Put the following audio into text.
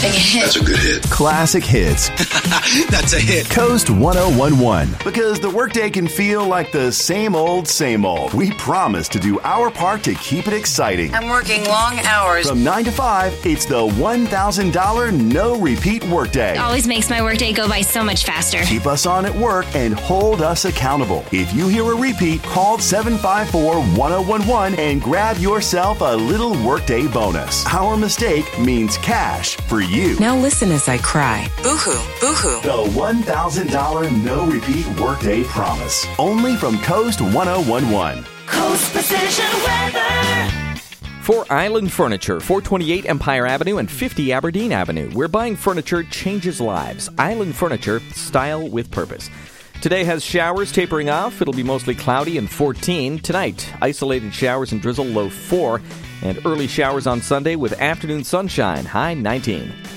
That's a good hit. Classic hits. That's a hit. Coast 1011. Because the workday can feel like the same old, we promise to do our part to keep it exciting. I'm working long hours. From 9 to 5, it's the $1,000 no repeat workday. Always makes my workday go by so much faster. Keep us on at work and hold us accountable. If you hear a repeat, call 754-1011 and grab yourself a little workday bonus. Our mistake means cash for you. Now listen as I cry. Boo-hoo, boo-hoo. The $1,000 no repeat workday promise. Only from Coast 1011. Coast Precision Weather. For Island Furniture, 428 Empire Avenue and 50 Aberdeen Avenue, where buying furniture changes lives. Island Furniture, style with purpose. Today has showers tapering off. It'll be mostly cloudy and 14. Tonight, isolated showers and drizzle, low 4. And early showers on Sunday with afternoon sunshine, high 19.